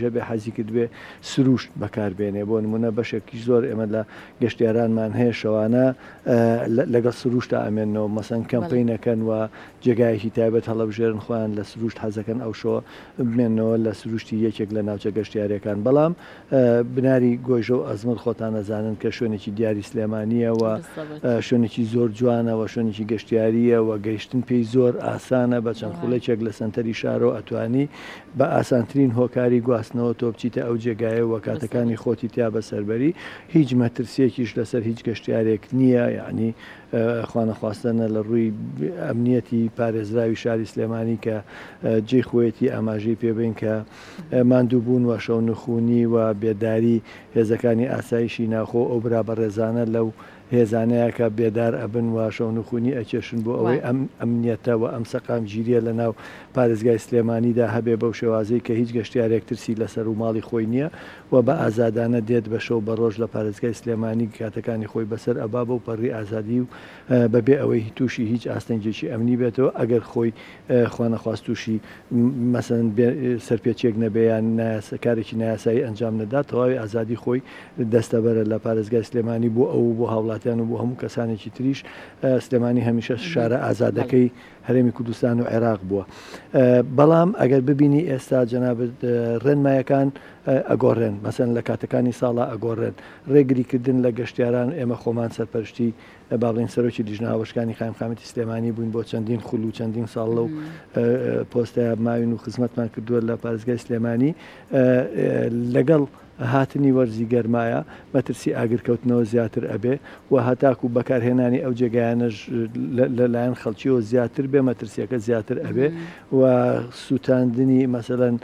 بێ حەزی کردوێ سروشت بەکاربێنێ بۆ نمونە بەشێکی زۆر ئێمە لە گەشتیارانمان هەیە شەوانە لەگەڵ سروشتە ئەمێنەوە مەسەن کەمپینەکەن و جێگایەکی تایبەت هەڵەبژێرن خۆیان لە سروشت حەزەکەن ئەو شۆ بمێنەوە لە سروشتی یەکێک لە ناوچە گەشتیارەکان بەڵام بناری گۆیژە و ئەزمر خۆتان نەزانن کە شوێنێکی دیاری سلێمانیە و شوێنێکی زۆر جوانەوە شوێنێکی گەشتیاریە و گەیشتن پێی زۆر ئاسانە بە چەند خولەکێک لە سنتەری شارۆ ئەتوانی بە ئاسانترین هۆکاری گواستنەوە تۆ بچیتە ئەو جێگایە و کاتەکانی خۆتی تیا بەسەربەری هیچ مەترسیەکیش لەسەر هیچ گەشتیارێک نییە یعنی خوانەخواستنە لە ڕووی ئەمنیەتی پارێزراوی شاری سلێمانی کە جێ خۆیەتی ئاماژەی پێبین کە ماندووبوون و شەو نخوونی و بێداری هێزەکانی ئاسایشی ناخۆ ئەو برا بەڕێزانە لەو هێزانەیە کە بێدار ئەبن و شەو نخوونی ئەکێشن بۆ ئەوەی ئەمنیەتە و ئەم سەقام گیریە لە ناو پارێزگای سلێمانیدا هەبێ بەو شێوازەی کە هیچ گەشتیارێک ترسی لەسەر و ماڵی خۆی نییە و بە ئازادانە دێت بە شەو بە ڕۆژ لە پارێزگای سلێمانی کاتەکانی خۆی بەسەر ئەبا بە و پەڕی ئازادی و بەبێ ئەوەی تووشی هیچ ئاستەنجێکی ئەمنی بێتەوە ئەگەر خۆی خوانەخواست تووشی مەسەن سەرپێچێک نەبێیان کارێکی نایاسایی ئەنجام نەدا تەواوی ئازادی خۆی دەستەبەرە لە پارێزگای سلێمانی بۆ ئەو بۆ هاوڵاتیان و بۆ هەموو کەسانێکی تریش سلێمانی هەمیشە شارە ئازادەکەی هەرێمی کوردستان و عێراق بووە بەڵام ئەگەر ببینی ئێستا جەنابەت ڕێنمایەکان ئەگۆڕێن مەسەن لە کاتەکانی ساڵا ئەگۆڕێن ڕێگریکردن لە گەشتیاران ئێمە خۆمان سەرپەرشتی باڵین سەرۆکی لیژنە هاوشکانی خایمخامەتی سلێمانی بووین بۆ چەندین خول و چەندین ساڵ لەو پۆستەیە ماوین و خزمەتمان کردووە لە پارێزگای سلێمانی لەگەڵ هاتنی وەرزی گەرمایە مەترسی ئاگرکەوتنەوە زیاتر ئەبێ و هەتاکو بەکارهێنانی ئەو جێگایانەش لەلایەن خەڵکیەوە زیاتر بێ مەترسیەکە زیاتر ئەبێ و سووتاندنی مەسەلەن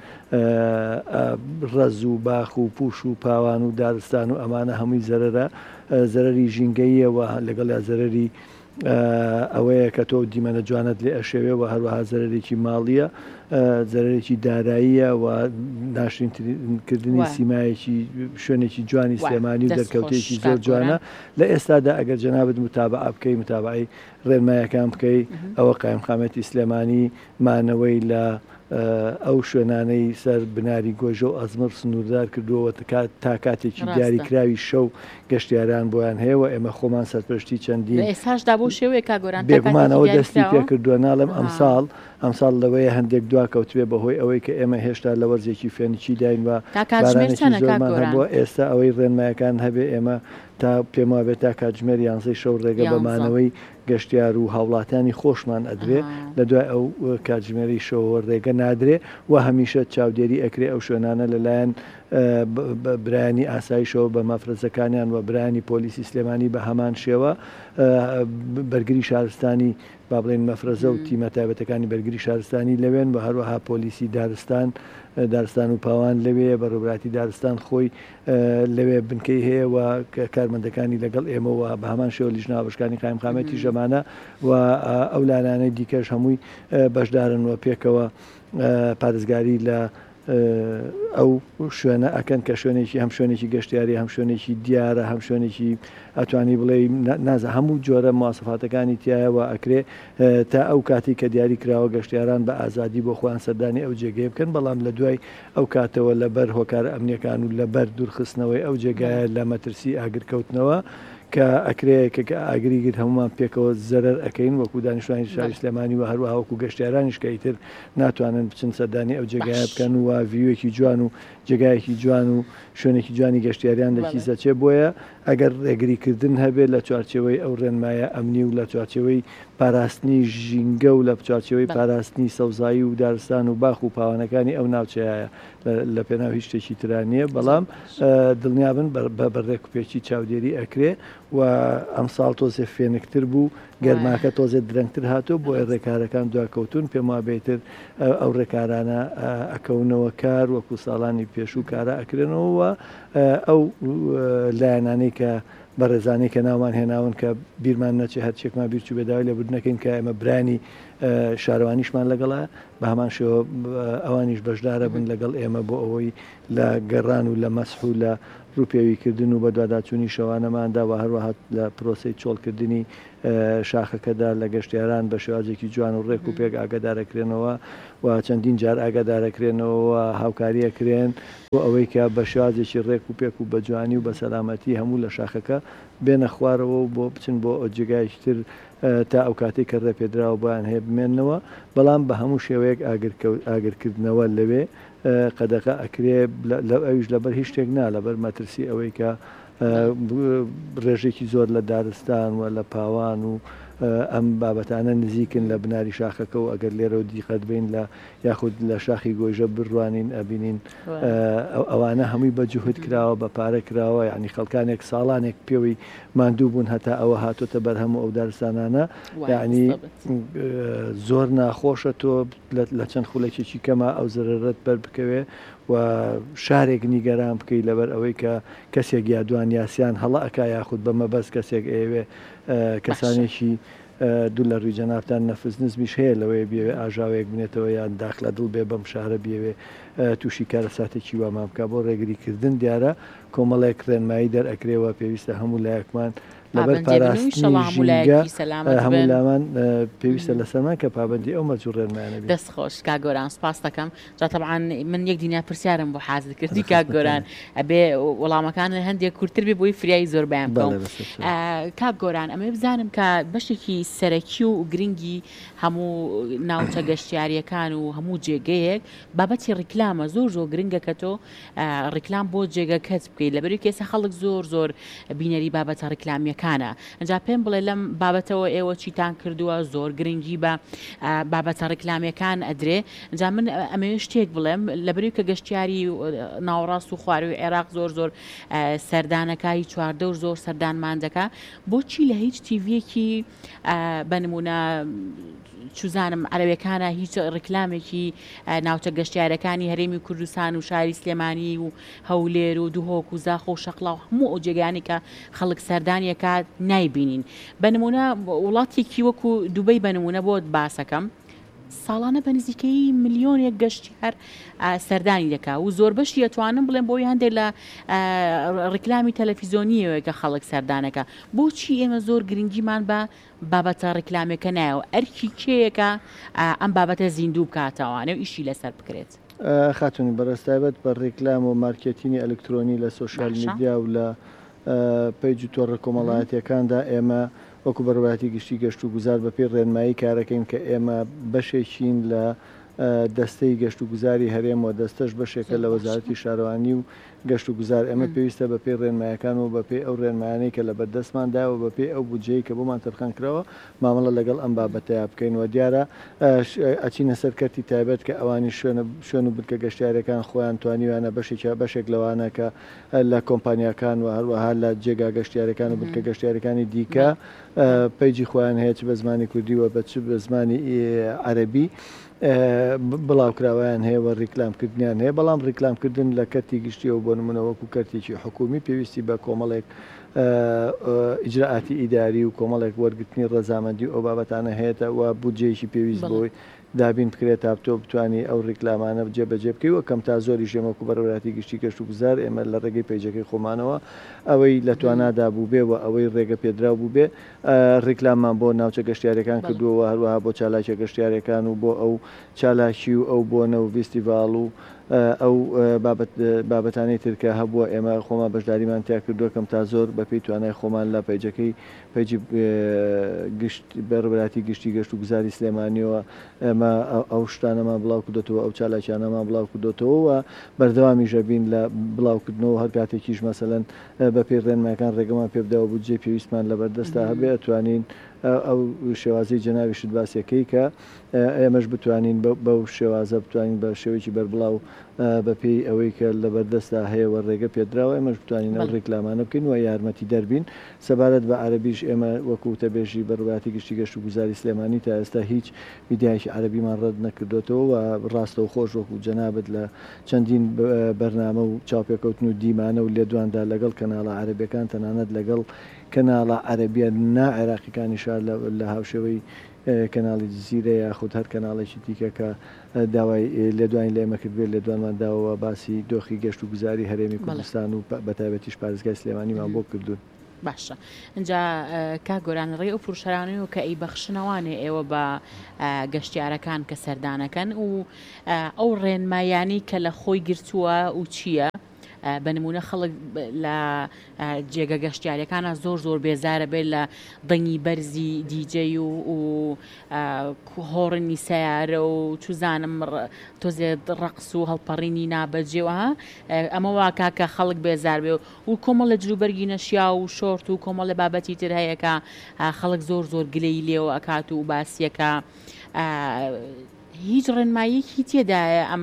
ڕەز و باخ و پوش و پاوان و دارستان و ئەمانە هەمووی زەرەری ژینگەییەوە لەگەڵ یا زەرەری ئەوەیە کە تۆ دیمەنە جوانت لێ ئەشێوێ و هەروەها زەرێکی ماڵیە زەرێکی داراییە و ناشرینکردنی سیمایەکی شوێنێکی جوانی سلێمانی و دەرکەوتێکی زۆر جوانە لە ئێستادا ئەگەر جەنابەت متابعە بکەی متابعی ڕێنمایەکان بکەی ئەوە قایمخامەتی سلێمانی مانەوەی لە ئەو شوێنانەی سەر بناری گۆژە و ئەزمر سنووردار کردووە تا کاتێکی دیاریکراوی شەو گەشتیاران بۆیان هەیە و ئێمە خۆمان سەرپەرشتی چەندین ئێستاشدا بۆ شێوەیە کاگۆران بێگومانەوە دەستی پێ کردووە ناڵم ئەمساڵ لەوەیە هەندێک دواکەوتوێ بەهۆی ئەوەی کە ئێمە هێشتا لە وەرزێکی فێنکی داین و زۆرمان هەبووە ئێستا ئەوەی ڕێنمایەکان هەبێ ئێمە تا پێم وابێت تا کاتژمێر 11 شەو ڕێگە بەمانەوەی گەشتیار و هاوڵاتیانی خۆشمان ئەدرێ لە دوای ئەو کاتژمێری شەوە ڕێگە نادرێ و هەمیشە چاودێری ئەکرێ ئەو شوێنانە لەلایەن برایانی ئاسایشەوە بە مەفرەزەکانیان و برایانی پۆلیسی سلێمانی بە هەمان شێوە بەرگری شارستانی با بڵێن مەفرەزە و تیمە تایبەتەکانی بەرگری شارستانی لەوێن و هەروەها پۆلیسی دارستان و پاوان لەوێ بە ڕووبراتی دارستان خۆی لەوێ بنکەی هەیە و کارمەندەکانی لەگەڵ ئێمەوە بە هەمان شێوە لیژنە هاوشکانی قایمخامەتی ژەمانە و ئەو لانانەی دیکەش هەمووی بەشدارن و پێکەوە پارێزگاری لە ئەو شوێنە ئەکەن کە شوێنێکی هەم شوێنێکی گەشتیاری هەم شوێنێکی دیارە هەم شوێنێکی ئەتوانی بڵێ نازە هەموو جۆرە مواسفاتەکانی تایەوە ئەکرێ تا ئەو کاتی کە دیاری کراوە گەشتیاران بە ئازادی بۆ خۆیان سەردانی ئەو جێگەی بکەن بەڵام لە دوای ئەو کاتەوە لەبەر هۆکار ئەمنیەکان و لەبەر دوورخستنەوەی ئەو جێگایە لە مەترسی ئاگرکەوتنەوە کە ئەکرێ کە ئاگریگر هەمومان پێکەوە زەرەر ئەەکەین وەکو دانیشتوانی شاری سلێمانی و هەروەها وەکو گەشتیارانیش کە ئیتر ناتوانن بچن سەردانی ئەو جێگایە بکەن و ڤیوێکی جوان و جێگایەکی جوان و شوێنێکی جوانی گەشتیاریان لەکی سەچێ بۆیە ئەگەر ڕێگریکردن هەبێت لە چوارچەوەی ئەو ڕێنمایە ئەمنی و لە چوارچەوەی پاراستنی ژینگە و لە چوارچەوەی پاراستنی سەوزایی و دارستان و باخ و پاوانەکانی ئەو ناوچەیە لە پێناو هیچ شتێکی ترانیە بەڵام دڵنیابن بە بەڕێک و پێچی چاودێری ئەکرێ و ئەمساڵ تۆزێ فێنکتر بوو گەرماکە تۆزێ درەنگتر هاتوو بۆیە ڕێکارەکان دواکەوتون پێم وابێتر ئەو ڕێکارانە ئەکەونەوە کار وەکو ساڵانی پێشوو کارە ئەکرێنەوە ئەو لایەنانەی کە بە ڕێزانەی کە ناومان هێناون کە بیرمان نەچێ هەرچێکمان بیرچوو بێداوای لە بردنەکەین کە ئێمە برانی شارەوانیشمان لەگەڵە بە هەمان شێوە ئەوانیش بەشدارە بن لەگەڵ ئێمە بۆ ئەوەی لە گەڕان و لە مەسح و لە ڕووپێویکردن و بە دوواداچوونی شەوانەماندا و هەروەها لە پرۆسی چۆڵکردنی شاخەکەدا لە گەشتیاران بە شێوازێکی جوان و ڕێک و پێک ئاگادارەکرێنەوە و چەندین جار ئاگادارەکرێنەوە هاوکاریەکرێن بۆ ئەوەی کە بە شێوازێکی ڕێک و پێک و بە جوانی و بە سەلامەتی هەموو لە شاخەکە بێنە خوارەوە و بۆ بچن بۆ جێگایشتر تا ئەو کاتێک کە ڕێپێدراوە بۆیان هەیە بمێننەوە بەڵام بە هەموو شێوەیەک ئاگرکردنەوە لەوێ قەدەغا ئەکرێ لەو ئەویش لەبەر هیچ شتێک نا لەبەر مەترسی ئەوەی کە ڕێژێکی زۆر لە دارستان و لە پاوان و ئەم بابەتانە نزیکن لە بناری شاخەکە و ئەگەر لێرە و دیقەت بین لە یاخود لە شاخی گۆژە بڕوانین ئەبینین ئەوانە هەمووی بە جوهد کراوە بە پارە کراوە یعنی خەڵکانێک ساڵانێک پێوەی ماندوو بوون هەتا ئەوە هاتۆتە بەرهەموو ئەو دارستانانە یعنی زۆر ناخۆشە تۆ لە چەند خولێکێکی کەمە ئەو زەرەرەت بەر بکەوێ و شارێک نیگەران بکەیت لەبەر ئەوەی کە کەسێک یادوان یاسیان هەڵە ئەکا یاخود بە مەبەست کەسێک ئێوێ کەسانێکی دوو لە ڕووی جەنابتان نەفس نزمیش هەیە لەوەی بێوێ ئاژاوەیەک بنێتەوە یان داخلە دڵ بێ بەم شارە بێوێ تووشی کارە ساتێکی وامان بکە بۆ ڕێگریکردن دیارە کۆمەڵێک ڕێنمایی دەرئەکرێەوە پێویستە هەموو لایەکمان لەبەر پاراستنی هەموو لامان پێویستە لەسەرمان کە پابندی ئەو مەجوور ڕێنمایانە بێت. دەست خۆش کاگۆران سپاس دەکەم. جا تەبعاً من یەک دینیا پرسیارم بۆ حاضر کردی کاگۆران ئەبێ وەڵامەکان هەندێک کورتتر بێ بۆی فریایی زۆر بەیان بکەم. کاگۆران ئەمە بزانم کە بەشێکی سەرەکی و گرنگی هەموو ناوچە گەشتیاریەکان و هەموو جێگەیەک بابەتی ڕیکلامە زۆر گرنگە کە تۆ ڕیکلام بۆ جێگەکەت بکەیت لەبەر کێسە خەڵک زۆر بینەری بابەتە ڕیکلامیەکانە. ئەجا پێم بڵێ لەم بابەتەوە ئێوە چیتان کردووە زۆر گرنگی بە بابەتە ڕیکلامیەکان ئەدرێ. ئەجا من ئەمە شتێک بڵێم لەبەر کە گەشتیاری ناوەڕاست و خواروی عێراق زۆر سەردانەکانی چواردە و زۆر سەردانمان دەکا بۆچی لە هیچ تیڤیەکی بەنمونە چوزانم عەرەبیەکانە هیچ ڕیکلامێکی ناوچە گەشتیارەکانی هەرێمی کوردستان و شاری سلێمانی و هەولێر و دوهۆک و زاخۆ و شەقڵا و هەموو ئەو جێگانی کە خەڵک سەردانیەکە نایبینین. بەنمونە وڵاتێکی وەکو دووبەی بەنمونە بۆت باسەکەم ساڵانە بە نزیکەی ملیۆنێک گەشتیار سەردانی دەکا و زۆر بەشی ئەتوانم بڵێم بۆی هەندێک لە ڕیکلامی تەلەڤیزۆنیەوە کە خەڵک سەردانەکە. بۆچی ئێمە زۆر گرنگیمان بە بابەتە ڕیکلامەکە نایەوە ئەرکی کێیەکە ئەم بابەتە زیندوو بکاتەوەوانێ و ئیشی لەسەر بکرێت؟ خاتونی بەڕێستایبەت بە ڕیکلام و مارکێتینی ئەلکترۆنی لە سۆشیال میدیا و لە پەیج و تۆڕە کۆمەڵایەتیەکاندا ئێمە وەکو بەڕێوەتی گشتی گەشت و گوزار بە پێی ڕێنمایی کارەکەین کە ئێمە بەشێکین لە دەستەی گەشت و گوزاری هەرێمەوە دەستەش بەشێکە لە وەزارەتی شارەوانی و گەشت و گوزار ئێمە پێویستە بە پێی ڕێنمایەکان و بە پێی ئەو ڕێنمایانەی کە لە بەردەستمانداوە بە پێی ئەو بودجەی کە بۆمان تەرخان کراوە مامەڵە لەگەڵ ئەم بابەتەیە بکەینەوە. دیارە ئەچینە سەر کەرتی تایبەت کە ئەوانی شوێن و بنکە گەشتیارەکان خۆیان توانیوانە بەشێک لەوانە کە لە کۆمپانیاکان و هەروەها لە جێگا گەشتیارەکان و بنکە گەشتیارەکانی دیکە پەیجی خۆیان هەیە چ بە زمانی کوردی و بە چ بە زمانی عەرەبی بڵاوکراوایان هەیە و ڕیکلامکردنیان هەیە بەڵام ڕیکلامکردن لە کەرتی گشتیەوە بۆ نمونە وەکو کەرتێکی حکومی پێویستی بە کۆمەڵێک ئیجراعاتی ئیداری و کۆمەڵێک وەرگرتنی ڕەزامەندی ئەو بابەتانە هەیەە و بودجەیەکی پێویست بۆی دابین بکرێت تا تۆ بتوانانی ئەو ڕیکلامانە جێبەجێ بکەی و کەم تا زۆری ژێمەکو بەڕێوەتی گشتی گەشت و گوزار ئێمە لە ڕێگەی پەیجەکەی خۆمانەوە ئەوەی لە توانادا بوو بێ و ئەوەی ڕێگە پێدرا بوو بێ ڕیکلامان بۆ ناوچە گەشتیارەکان کردووە هەروەها بۆ چالاکیە گەشتیارەکان و بۆ ئەو چالاکی و ئەو بۆنە و ڤیستیڤاڵ و ئەو بابەتانەی ترکە هەبووە ئێمە خۆمان بەشداریمان تیا کردووە کەم تا زۆر بە پێی توانای خۆمان لە پەیجەکەی پەیجی بەڕێوەتی گشتی گەشت و گوزاری سلێمانیەوە ئێمە ئەو شتانەمان بڵاو کردوتەوە ئەو چالاکیانەمان بڵاو کردوتەوە و بەردەوامی ژەبین لە بڵاوکردنەوە هەر کاتێکیش مەسەلەن بە پێی ڕێنمایەکان ڕێگەمان پێ بدەوە بودجێ پێویستمان لەبەردەستا هەبێ ئەتوانین ئەو شێوازەی جەناویشت باسیەکەی کە ئێمەش بتوانین بەو شێوازە بتوانین بە شێوەیەکی بەربڵاو بەپێی ئەوەی کە لەبەردەستا هەیە وە ڕێگە پێدراوە ئێمەش بتوانین ئەو ڕیکلامانە بکەین و یارمەتی دەربین. سەبارەت بە عەرەبیش ئێمە وەکو تەبێژی بەڕێوەتی گشتی گەشت و گوزاری سلێمانی تا ئێستا هیچ میدیایەکی عەرەبیمان ڕەت نەکردوێتەوە و ڕاستە و خۆش وەکو جەنابەت لە چەندین بەرنامە و چاوپێکەوتن و دیمانە و لێدواندا لەگەڵ کەناڵە عەرەبیەکان تەنانەت لەگەڵ کەناڵە عەرەبیە نائێراقیەکانیشار لە هاوشێوەی کەناڵی جزیرە یاخود هەر کەناڵێکی دیکە کە داوای لێدوانی لە ئێمە کردوێت لێدوانمان داوە باسی دۆخی گەشت و گوزاری هەرێمی کوردستان و بەتایبەتیش پارێزگای سلێمانیمان بۆ کردوون. باشە اینجا کا گۆران ڕێ و فروشەرانی و کە ئەی بەخشنەوانێ ئێوە بە گەشتیارەکان کە سەردانەکەن و ئەو ڕێنمایانی کە لە خۆی گرتووە و چییە بە نمونە خەڵک لە جێگە گەشتیارەکانە زۆر بێزارە بێت لە دەنگی بەرزی دیجێ و هۆڕنی سیارە و چوزانم تۆزێ ڕقس و هەڵپەڕینی نابەجێەوە ئەمە واکە کە خەڵک بێزار بێ و کۆمەڵە جلوبەرگی نەشیا و شۆرت و کۆمەڵە بابەتی تر هەیەکە خەڵک زۆر گلەی لێەوە ئەکات و باسیەکە هیچ ڕێنماییەکی تێدایە ئەم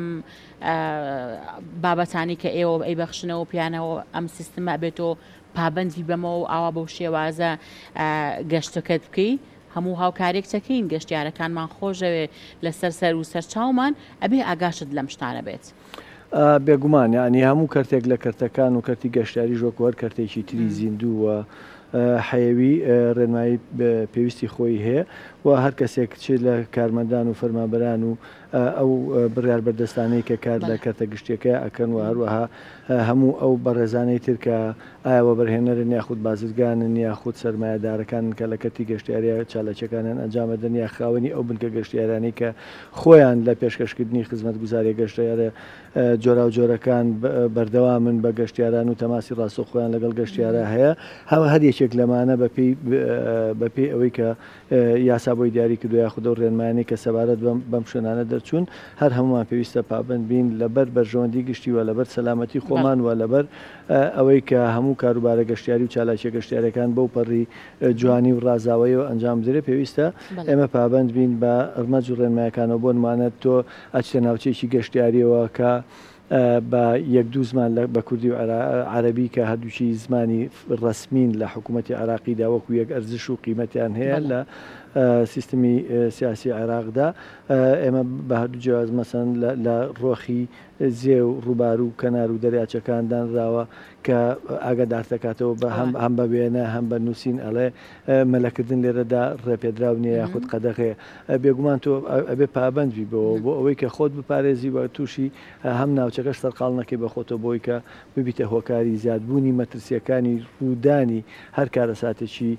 بابەتانی کە ئێوە ئەی بەخشنەوە پیانەوە ئەم سیستمە بێتەوە پابندی بەمەوە و ئاوا بەو شێوازە گەشتەکەت بکەی هەموو هاوکارێک چەکەین گەشتیارەکانمان خۆشەوێ لەسەر سەر و سەرچاومان ئەبێ ئاگاشت لەم شتانە بێت. بێگومان ینی هەموو کەرتێک لە کەرتەکان و کەرتی گەشتیاری ژۆکوەر کەرتێکی تری زیندووە حەیەوی ڕێنمایی پێویستی خۆی هەیە و هەر کەسێک چێت لە کارمەندان و فەرمانبەران و ئەو بڕیار بەردەستانەی کە کار لە کەرتە گشتیەکە ئەکەن و هەروەها هەموو ئەو بەڕێزانەی تر کە ئایاوە بەرهێنەرن یاخود بازرگانن یاخود سەرمایەدارەکان کە لە کەتی گەشتیاریە چالەچەکانیان ئەنجامەدەن یا خاوەنی ئەو بنکە گەشتیارانی کە خۆیان لە پێشکەشکردنی خزمەتگوزاری گەشتیارە جۆرا و جۆرەکان بەردەوامن بە گەشتیاران و تەماسی ڕاستەوخۆیان لەگەڵ گەشتیارە هەیە هەر یەکێک لەمانە بەپێی ئەوەی کە یاسا بۆی دیاری کردو یاخود ئەو ڕێنمایانی کە سەبارەت بەم شوێنانە دەرچوون هەر هەمومان پێویستە پابند بین لەبەر بەرژەوەندی گشتی و لەبەر سەلامەتی خۆمان و لەبەر ئەوەی کە هەموو کاروبارە گەشتیاری و چالاکیە گەشتیارەکان بەو پەڕی جوانی و ڕازاویەوە ئەنجام درێ پێویستە ئێمە پابند بین بە ئەرمەج و ڕێنمایەکانەوە بۆ نمانەت تۆ ئەچتە ناوچەیەکی گەشتیاریەوە کە بە یەک دوو زمان بە کوردی و عەرەبی کە هەردووچی زمانی ڕەسمین لە حکوومەتی عێراقیدا وەکو یەک ئەرزش و قیمەتیان هەیە لە سیستمی سیاسی عێراقدا ئێمە بە هەردوو جیاواز مەسەن لە ڕۆخی زێ و ڕووبار و کەنار و دەریاچەکان دانراوە کە ئاگادارتەکاتەوە بە هەم بە وێنە هەم بە نووسین ئەڵێ مەلەکردن لێرەدا ڕێپێدراو نیە یاخود قەدەغێ بێگومان تۆ ئەبێ پابندبی بەوە بۆ ئەوەی کە خۆت بپارێزی بە تووشی هەم ناوچەکەش سەرقاڵ نەکەی بە خۆتەوە بۆی کە ببیتە هۆکاری زیادبوونی مەترسیەکانی ڕوودانی هەر کارە ساتێکی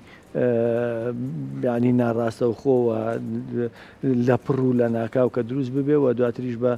ینی ناڕاستە و خۆوە لە پڕ و لە ناکاو کە دروست ببێ و دواتریش بە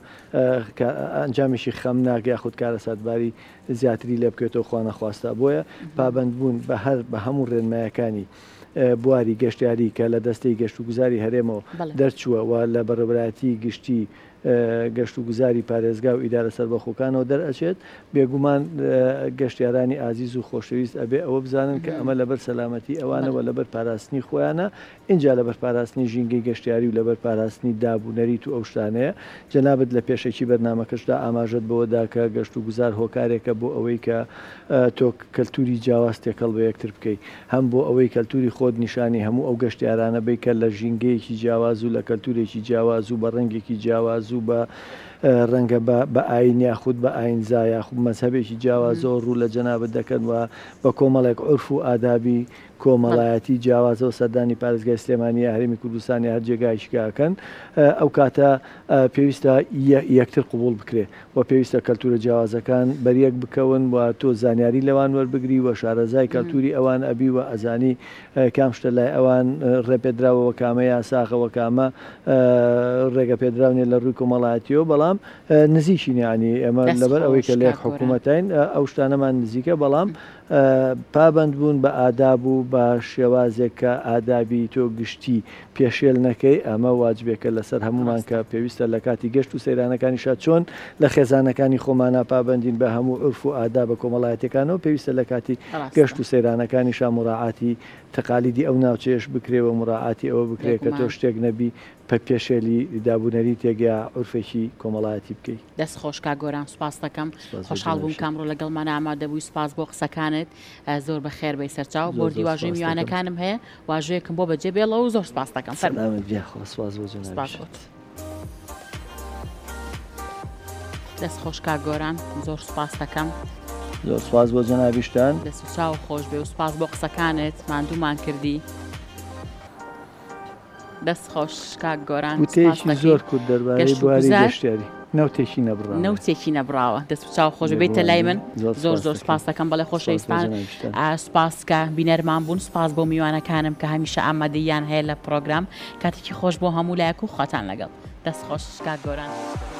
ئەنجامیشی خەمناک یاخود کارە ساتباری زیاتری لێ بکەوێتەوە خوا نەخواستە بۆیە پابندبوون بە هەموو ڕێنمایەکانی بواری گەشتیاری کە لە دەستەی گەشت و گوزاری هەرێمەوە دەرچووە و لە بەڕێوەبەرایەتی گشتی گەشت و گوزاری پارێزگا و ئیدارە سەربەخۆکانەوە دەرئەچێت بێگومان گەشتیارانی ئازیز و خۆشەویست ئەبێ ئەوە بزانن کە ئەمە لەبەر سەلامەتی ئەوانەوە لەبەر پاراستنی خۆیانە اینجا لەبەر پاراستنی ژینگەی گەشتیاری و لەبەر پاراستنی دابوونەریت و ئەو شتانەیە جەنابەت لە پێشێکی بەرنامەکەشدا ئاماژەت بەوەدا کە گەشت و گوزار هۆکارێکە بۆ ئەوەی کە تۆ کەلتوری جیاواز تێکەڵ بە یەکتر بکەیت هەم بۆ ئەوەی کەلتوری خۆت نیشانی هەموو ئەو گەشتیارانە بیکە لە ژینگەیەکی جیاواز و لە کەلتورێکی جیاواز و بە ڕەنگێکی جیاواز و بە ڕەنگە بە ئاین یاخود بە ئاینزا یاخود مەزهەبێکی جیاوازەوە ڕوو لە جەنابەت دەکەن و بە کۆمەڵێک عورف و ئادابی کۆمەڵایەتی جیاوازەوە سەردانی پارێزگای سلێمانی هەرێمی کوردستانی هەر جێگایشکاکەن ئەو کاتە پێویستە یەکتر قوبوڵ بکرێ و پێویستە کەلتورە جیاوازەکان بەریەک بکەون و تۆ زانیاری لەوان وەربگری و شارەزای کەلتوری ئەوان ئەبی و ئەزانی کام شتە لای ئەوان ڕێپێدراوەوە کامە یاساخەوە کامە ڕێگە پێدراونێ لە ڕووی کۆمەڵایەتیەوە بەڵام نزیکینیانی ئێمە لەبەر ئەوەی کە لێک حکوومەتین ئەو شتانەمان نزیکە بەڵام پابند بوون بە ئاداب و بە شێوازێک کە ئادابی تۆ گشتی پێشێل نەکەی ئەمە واجبێکە لەسەر هەمومان کە پێویستە لە کاتی گەشت و سەیرانەکانیشا چۆن لە خێزانەکانی خۆمانە پابندین بە هەموو عورف و ئادا بە کۆمەڵایەتەکانەوە پێویستە لە کاتی گەشت و سەیرانەکانیشا مڕاعاتی تەقالیدی ئەو ناوچەیەش بکرێەوە مڕاعاتی ئەوە بکرێت کە تۆ شتێک نەبی پێشێلی دابوونەری تێگەیا عورفێکی کۆمەڵایەتی بکەیت. دەست خۆشکا گۆران سوپاس دەکەم خۆشحاڵ بووم کامڕۆ لەگەڵمان ئامادەبووی سوپاس بۆ قسەکانت زۆر بەخێر بەی سەرچاو بردی واژەی میوانەکانم هەیە واژەیەکم بۆ بەجێ بێڵەوە زۆر سوپاس دەکەم دەست خۆشکا گۆران زۆر سوپاس دەکەم زۆر سوپاس بۆ جەنابیشتان دەست و چاو خۆش بێ و سوپاس بۆ قسەکانت ماندوومان کردی دەست خۆش کاک گۆران وتەیەکی زۆر کورد دەربارەی بواری گەشتیاری نەوتێکی نەبڕاوە نەوتێکی نەبراوە دەست و چاو خۆش بێتە لای من زۆر سپاس دەکەم بەڵێ خۆشەویستان سپاس کە بینەرمان بوون سپاس بۆ میوانەکانم کە هەمیشە ئامادەیان هەیە لە پرۆگرام کاتێکی خۆش بۆ هەموو لایەک و خاتان لەگەڵ دەست خۆش کاک گۆران.